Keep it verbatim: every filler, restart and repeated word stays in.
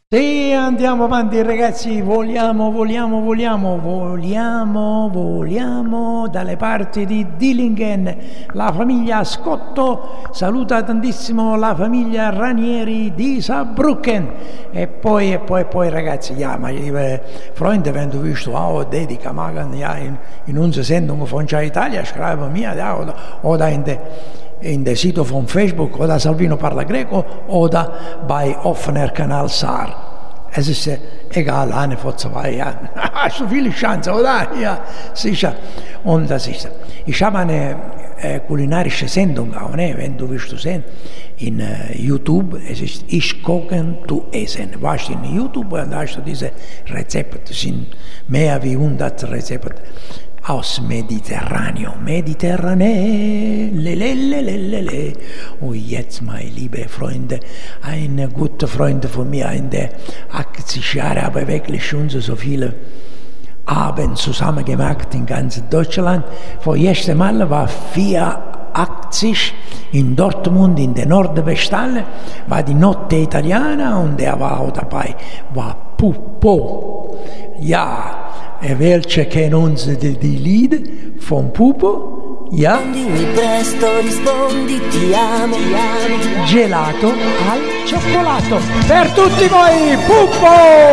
Sì, andiamo avanti ragazzi, voliamo, voliamo, voliamo, voliamo, voliamo dalle parti di Dillingen. La famiglia Scotto saluta tantissimo la famiglia Ranieri di Saarbrücken. E poi, e poi, e poi ragazzi, ja, meine Freunde, wenn du willst, auch Dedica machen, ja, in, in unsere Sendung von Già Italia, schreiben mir, ja, oder, oder in der in der Sito von Facebook oder Salvino Parla Greco oder bei offener Kanal Saar. Es ist äh, egal, eine von zwei, ja. Hast du viele Chancen, oder? Ja, sicher. Und das ist, ich habe eine äh, kulinarische Sendung auch, ne? Wenn du willst du sehen, in äh, YouTube, es ist Ich kochen, du essen. Weißt du, in YouTube, und da hast du diese Rezepte, das sind mehr wie hundert Rezepte. Aus Mediterraneo, Mediterranee, lelelelelele. Und jetzt, meine liebe Freunde, ein guter Freund von mir, in der achtzig Jahre, aber wirklich schon so viele Abende zusammen gemacht in ganz Deutschland. Vor erste Mal war vierundachtzig in Dortmund, in der Nordwesthalle, war die Notte Italiana und er war auch dabei, war Pupo. Ja. E welche kennen uns die, die Lied von Pupo? Ja? Rispondimi presto, rispondi ti amo, ti amo. Gelato al cioccolato. Per tutti voi, Pupo!